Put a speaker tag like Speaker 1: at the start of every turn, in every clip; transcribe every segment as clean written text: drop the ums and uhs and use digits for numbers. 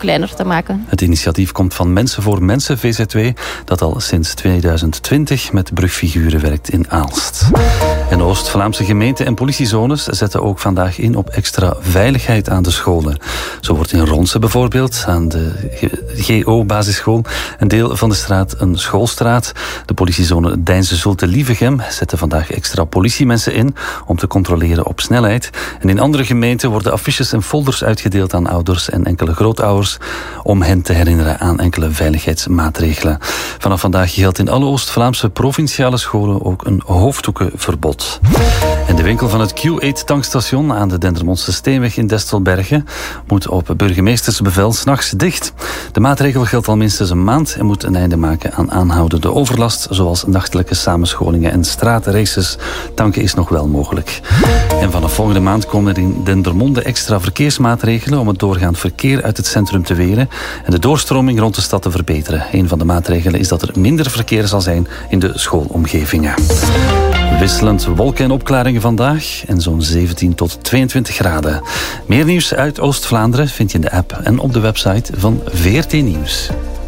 Speaker 1: kleiner te maken.
Speaker 2: Het initiatief komt van Mensen voor Mensen, VZW, dat al sinds 2020 met brugfiguren werkt in Aalst. En Oost-Vlaamse gemeenten en politiezones zetten ook vandaag in op extra veiligheid aan de scholen. Zo wordt in Ronse bijvoorbeeld, aan de GO-basisschool, een deel van de straat een schoolstraat. De politiezone Deinze-Zulte-Lievegem zetten vandaag extra politiemensen in om te controleren op snelheid. En in andere gemeenten worden affiches en folders uitgedeeld aan ouders en enkele grootouders om hen te herinneren aan enkele veiligheidsmaatregelen. Vanaf vandaag geldt in alle Oost-Vlaamse provinciale scholen ook een hoofddoekenverbod. En de winkel van het Q8-tankstation aan de Dendermondse Steenweg in Destelbergen moet op burgemeestersbevel 's nachts dicht. De maatregel geldt al minstens een maand en moet een einde maken aan aanhoudende overlast, zoals nachtelijke samenscholingen en straatraces. Tanken is nog wel mogelijk. En vanaf volgende maand komen er in Dendermonde extra verkeersmaatregelen om het doorgaand verkeer uit het centrum te weren en de doorstroming rond de stad te verbeteren. Een van de maatregelen is dat er minder verkeer zal zijn in de schoolomgevingen. Wisselend wolken en opklaringen vandaag en zo'n 17 tot 22 graden. Meer nieuws uit Oost-Vlaanderen vind je in de app en op de website van VRT Nieuws.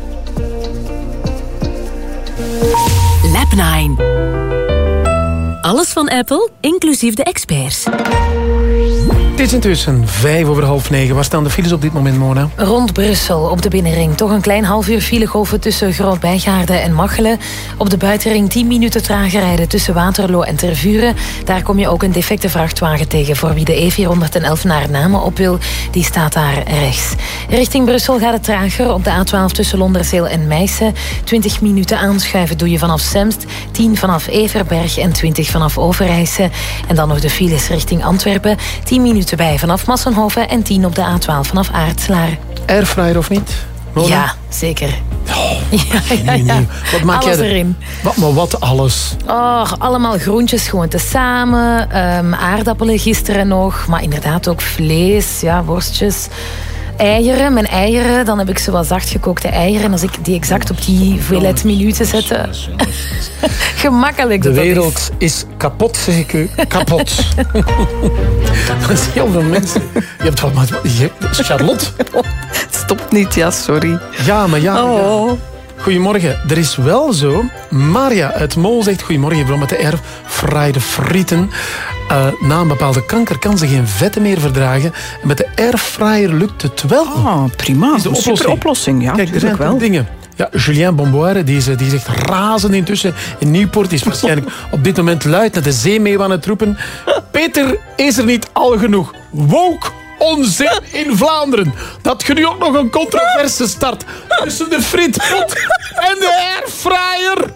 Speaker 3: Lab 9. Alles van Apple, inclusief de experts.
Speaker 4: Het is intussen 9:05. Waar staan de files op dit moment, Mona?
Speaker 5: Rond Brussel, op de binnenring. Toch een klein half uur filegolven tussen Groot-Bijgaarden en Machelen. Op de buitenring 10 minuten trager rijden tussen Waterloo en Tervuren. Daar kom je ook een defecte vrachtwagen tegen. Voor wie de E411 naar Namen op wil, die staat daar rechts. Richting Brussel gaat het trager. Op de A12 tussen Londerzeel en Meissen. 20 minuten aanschuiven doe je vanaf Semst. 10 vanaf Everberg en 20 vanaf Overijse. En dan nog de files richting Antwerpen. 10 minuten bij vanaf Massenhoven en 10 op de A12 vanaf Aartslaar.
Speaker 4: Airfryer of niet? Mona?
Speaker 5: Ja, zeker.
Speaker 4: Ja. Wat maak
Speaker 5: alles
Speaker 4: jij
Speaker 5: erin.
Speaker 4: Maar wat alles?
Speaker 5: Oh, allemaal groentjes gewoon tezamen. Aardappelen gisteren nog. Maar inderdaad ook vlees, ja, worstjes. Eieren, mijn eieren. Dan heb ik zo wat zacht gekookte eieren. Als ik die exact op die hoeveelheid minuten zet. Gemakkelijk.
Speaker 4: De wereld is kapot, zeg ik u. Kapot. Dat is heel veel mensen. Je hebt wat maar... Charlotte.
Speaker 6: Het stopt niet, ja, sorry.
Speaker 4: Ja, maar ja.
Speaker 6: Oh.
Speaker 4: Goedemorgen. Er is wel zo... Maria uit Mol zegt... Goedemorgen, mevrouw, met de airfryer frieten. Na een bepaalde kanker kan ze geen vetten meer verdragen. En met de airfryer lukt het wel.
Speaker 6: Ah, prima.
Speaker 4: Is de
Speaker 6: Een super oplossing, ja.
Speaker 4: Kijk, er zijn
Speaker 6: wel
Speaker 4: dingen. Ja, Julien Bomboire, die zegt razend intussen in Nieuwpoort. Die is waarschijnlijk op dit moment luid naar de zeemeeuw aan het roepen. Peter, is er niet al genoeg woke onzin in Vlaanderen? Dat je nu ook nog een controverse start tussen de frietpot en de airfryer.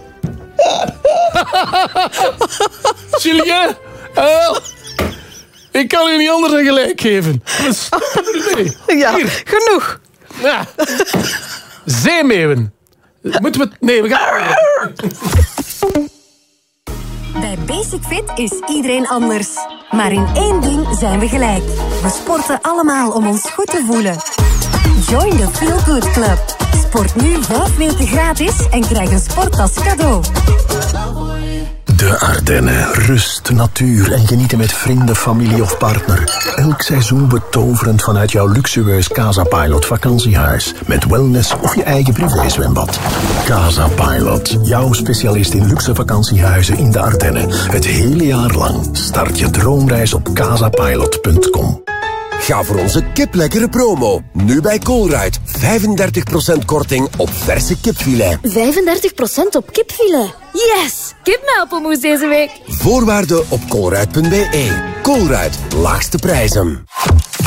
Speaker 4: Julien, ik kan u niet anders een gelijk geven.
Speaker 6: Ja,
Speaker 4: Hier.
Speaker 6: genoeg.
Speaker 4: Ja. Zeemeeuwen. Moeten we... Nee, we gaan...
Speaker 7: Bij Basic Fit is iedereen anders. Maar in één ding zijn we gelijk. We sporten allemaal om ons goed te voelen. Join the Feel Good Club. Sport nu 5 weken gratis en krijg een sporttas cadeau.
Speaker 8: De Ardennen. Rust, natuur en genieten met vrienden, familie of partner. Elk seizoen betoverend vanuit jouw luxueus Casa Pilot vakantiehuis. Met wellness of je eigen privézwembad. Casa Pilot. Jouw specialist in luxe vakantiehuizen in de Ardennen. Het hele jaar lang. Start je droomreis op casapilot.com.
Speaker 9: Ga voor onze kiplekkere promo. Nu bij Colruyt. 35% korting op verse kipfilet.
Speaker 10: 35% op kipfilet. Yes! Kipmelpelmoes deze week.
Speaker 9: Voorwaarden op colruyt.be. Colruyt. Laagste prijzen.